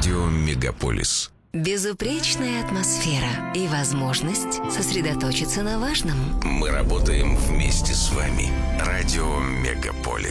Радио Мегаполис. Безупречная атмосфера и возможность сосредоточиться на важном. Мы работаем вместе с вами. Радио Мегаполис.